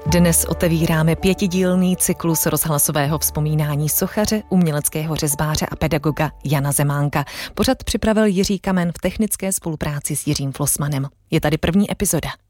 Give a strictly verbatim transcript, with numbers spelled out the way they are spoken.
Dnes otevíráme pětidílný cyklus rozhlasového vzpomínání sochaře, uměleckého řezbáře a pedagoga Jana Zemánka. Pořad připravil Jiří Kamen v technické spolupráci s Jiřím Flossmanem. Je tady první epizoda.